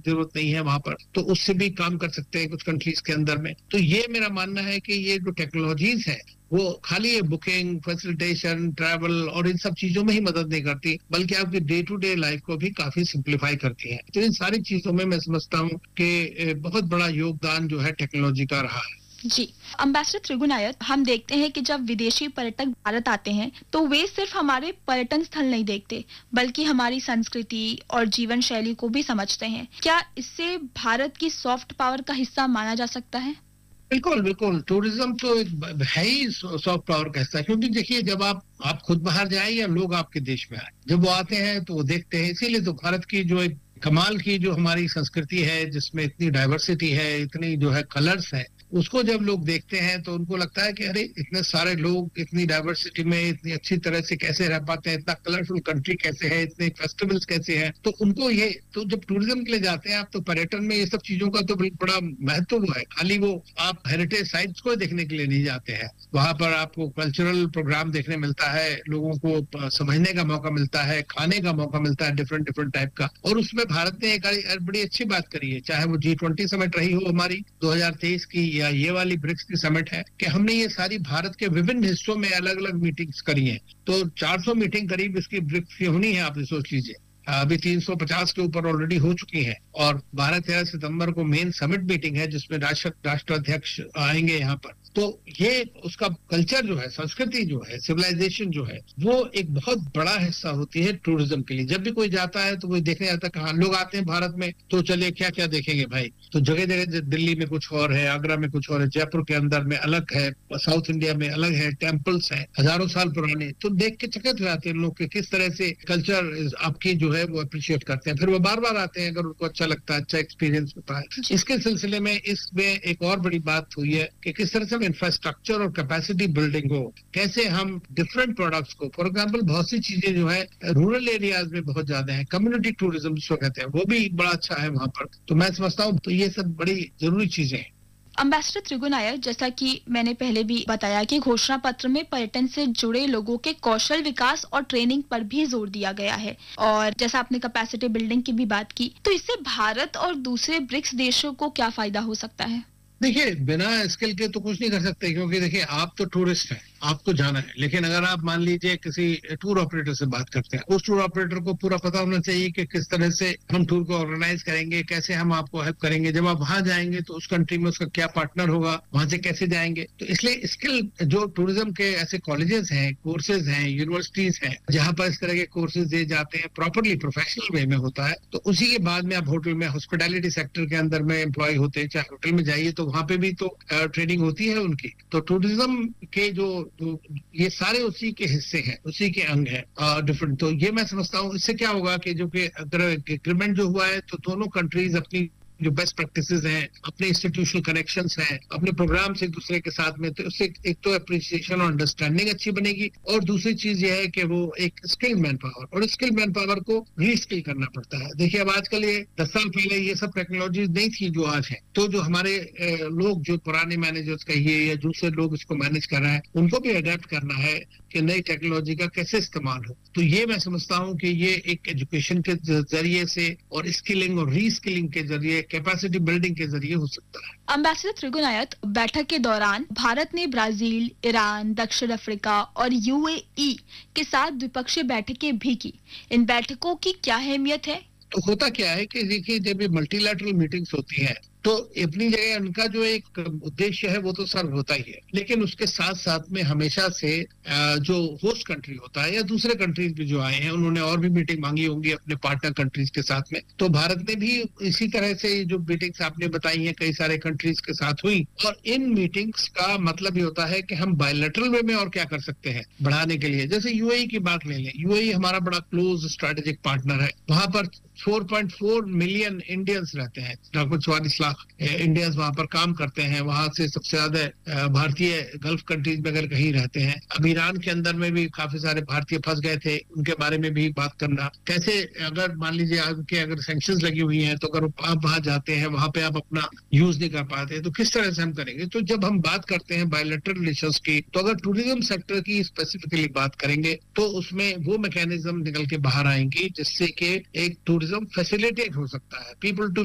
जरूरत नहीं है वहां पर, तो उससे भी काम कर सकते हैं कुछ कंट्रीज के अंदर में। तो ये मेरा मानना है कि ये जो टेक्नोलॉजीज है वो खाली ये बुकिंग, फैसिलिटेशन, ट्रैवल और इन सब चीजों में ही मदद नहीं करती, बल्कि आपकी डे टू डे लाइफ को भी काफी सिंप्लीफाई करती है। तो इन सारी चीजों में मैं समझता हूँ कि बहुत बड़ा योगदान जो है टेक्नोलॉजी का रहा है। जी, एम्बेसडर त्रिगुनायत, हम देखते हैं कि जब विदेशी पर्यटक भारत आते हैं तो वे सिर्फ हमारे पर्यटन स्थल नहीं देखते, बल्कि हमारी संस्कृति और जीवन शैली को भी समझते हैं। क्या इससे भारत की सॉफ्ट पावर का हिस्सा माना जा सकता है? बिल्कुल बिल्कुल, टूरिज्म तो एक है ही सॉफ्ट पावर का हिस्सा, क्योंकि देखिए जब आप खुद बाहर जाए या लोग आपके देश में आए, जब वो आते हैं तो वो देखते हैं। इसीलिए तो भारत की जो एक कमाल की जो हमारी संस्कृति है, जिसमें इतनी डाइवर्सिटी है, इतनी जो है कलर्स है, उसको जब लोग देखते हैं तो उनको लगता है कि अरे इतने सारे लोग इतनी डाइवर्सिटी में इतनी अच्छी तरह से कैसे रह पाते हैं, इतना कलरफुल कंट्री कैसे है, इतने फेस्टिवल्स कैसे हैं। तो उनको ये, तो जब टूरिज्म के लिए जाते हैं आप, तो पर्यटन में ये सब चीजों का तो बड़ा महत्व है। खाली वो आप हेरिटेज साइट्स को देखने के लिए नहीं जाते हैं, वहां पर आपको कल्चरल प्रोग्राम देखने मिलता है, लोगों को समझने का मौका मिलता है, खाने का मौका मिलता है डिफरेंट डिफरेंट टाइप का। और उसमें भारत ने एक बड़ी अच्छी बात करी है, चाहे वो G20 समिट रही हो हमारी 2023 की, या ये वाली ब्रिक्स की समिट है, कि हमने ये सारी भारत के विभिन्न हिस्सों में अलग अलग मीटिंग्स करी हैं। तो 400 मीटिंग करीब इसकी ब्रिक्स की होनी है, आप सोच लीजिए। अभी 350 के ऊपर ऑलरेडी हो चुकी है, और 12-13 सितंबर को मेन समिट मीटिंग है जिसमें राष्ट्राध्यक्ष आएंगे यहाँ पर। तो ये उसका कल्चर जो है, संस्कृति जो है, सिविलाइजेशन जो है, वो एक बहुत बड़ा हिस्सा होती है टूरिज्म के लिए। जब भी कोई जाता है तो वो देखने जाता है, कहाँ लोग आते हैं भारत में, तो चलिए क्या क्या देखेंगे भाई। तो जगह जगह दिल्ली में कुछ और है, आगरा में कुछ और है, जयपुर के अंदर में अलग है, साउथ इंडिया में अलग है, टेम्पल्स हैं हजारों साल पुराने। तो देख के चकित हो जाते हैं लोग कि किस तरह से कल्चर आपकी जो है वो अप्रिशिएट करते हैं। फिर वो बार बार आते हैं अगर उनको अच्छा लगता है, अच्छा एक्सपीरियंस होता है। इसके सिलसिले में इसमें एक और बड़ी बात हुई है कि किस तरह से इंफ्रास्ट्रक्चर और कैपेसिटी बिल्डिंग हो, कैसे हम डिफरेंट प्रोडक्ट्स को, फॉर एग्जांपल बहुत सी चीजें जो है रूरल एरियाज में बहुत ज्यादा है, कम्युनिटी टूरिज्म जिसको कहते हैं, वो भी बड़ा अच्छा है वहां पर। तो मैं समझता हूँ तो ये सब बड़ी जरूरी चीजें हैं। एम्बेसडर त्रिगुनायत, जैसा कि मैंने पहले भी बताया कि घोषणा पत्र में पर्यटन से जुड़े लोगों के कौशल विकास और ट्रेनिंग पर भी जोर दिया गया है, और जैसा आपने कैपेसिटी बिल्डिंग की भी बात की, तो इससे भारत और दूसरे ब्रिक्स देशों को क्या फायदा हो सकता है? देखिए बिना स्किल के तो कुछ नहीं कर सकते, क्योंकि देखिए आप तो टूरिस्ट हैं, आपको जाना है, लेकिन अगर आप मान लीजिए किसी टूर ऑपरेटर से बात करते हैं, उस टूर ऑपरेटर को पूरा पता होना चाहिए कि किस तरह से हम टूर को ऑर्गेनाइज करेंगे, कैसे हम आपको हेल्प करेंगे। जब आप वहां जाएंगे तो उस कंट्री में उसका क्या पार्टनर होगा, वहां से कैसे जाएंगे। तो इसलिए स्किल, जो टूरिज्म के ऐसे कॉलेजेस हैं, कोर्सेज हैं, यूनिवर्सिटीज हैं, जहां पर इस तरह के कोर्सेज दिए जाते हैं, प्रॉपरली प्रोफेशनल वे में होता है। तो उसी के बाद में आप होटल में, हॉस्पिटैलिटी सेक्टर के अंदर में एम्प्लॉय होते हैं, चाहे होटल में जाइए तो वहां पे भी तो ट्रेनिंग होती है उनकी। तो टूरिज्म के जो ये सारे उसी के हिस्से हैं, उसी के अंग हैं डिफरेंट। तो ये मैं समझता हूँ इससे क्या होगा कि जो कि अगर एग्रीमेंट जो हुआ है, तो दोनों कंट्रीज अपनी जो बेस्ट प्रैक्टिसेस हैं, अपने इंस्टीट्यूशनल कनेक्शंस हैं, अपने प्रोग्राम्स एक दूसरे के साथ में, तो उससे एक तो अप्रिसिएशन और अंडरस्टैंडिंग अच्छी बनेगी, और दूसरी चीज ये है कि वो एक स्किल्ड मैन पावर, और स्किल्ड मैन पावर को रीस्किल करना पड़ता है। देखिए अब आजकल ये 10 साल पहले ये सब टेक्नोलॉजी नहीं थी जो आज है, तो जो हमारे लोग, जो पुराने मैनेजर्स कहिए या दूसरे लोग इसको मैनेज कर रहे हैं, उनको भी अडेप्ट करना है कि नई टेक्नोलॉजी का कैसे इस्तेमाल हो। तो ये मैं समझता हूँ कि ये एक एजुकेशन के जरिए से और स्किलिंग और रीस्किलिंग के जरिए, कैपेसिटी बिल्डिंग के जरिए हो सकता है। एम्बेसडर त्रिगुनायत, बैठक के दौरान भारत ने ब्राजील, ईरान, दक्षिण अफ्रीका और UAE के साथ द्विपक्षीय बैठकें भी की। इन बैठकों की क्या अहमियत है? तो होता क्या है कि देखिए जब ये मल्टीलैटरल मीटिंग्स होती हैं, तो अपनी जगह उनका जो एक उद्देश्य है वो तो सर्व होता ही है, लेकिन उसके साथ साथ में हमेशा से जो होस्ट कंट्री होता है या दूसरे कंट्रीज भी जो आए हैं, उन्होंने और भी मीटिंग मांगी होंगी अपने पार्टनर कंट्रीज के साथ में। तो भारत ने भी इसी तरह से जो मीटिंग्स आपने बताई हैं कई सारे कंट्रीज के साथ हुई, और इन मीटिंग्स का मतलब ये होता है कि हम बायलैटरल वे में और क्या कर सकते हैं बढ़ाने के लिए। जैसे UAE की बात ले लें, UAE हमारा बड़ा क्लोज स्ट्रेटेजिक पार्टनर है। वहां पर 4.4 मिलियन इंडियंस रहते हैं, लगभग 44 लाख इंडियंस वहां पर काम करते हैं। वहां से सबसे ज्यादा भारतीय गल्फ कंट्रीज में अगर कहीं रहते हैं। अब ईरान के अंदर में भी काफी सारे भारतीय फंस गए थे, उनके बारे में भी बात करना, कैसे अगर मान लीजिए आपके अगर सैंक्शंस लगी हुई हैं, तो अगर आप वहां जाते हैं, वहां पे आप अपना यूज नहीं कर पाते, तो किस तरह से हम करेंगे। तो जब हम बात करते हैं बायलैटरल रिलेशंस की, तो अगर टूरिज्म सेक्टर की स्पेसिफिकली बात करेंगे, तो उसमें वो मैकेनिज्म निकल के बाहर आएंगी जिससे कि एक टूरिज्म फैसिलिटेट हो सकता है, पीपल टू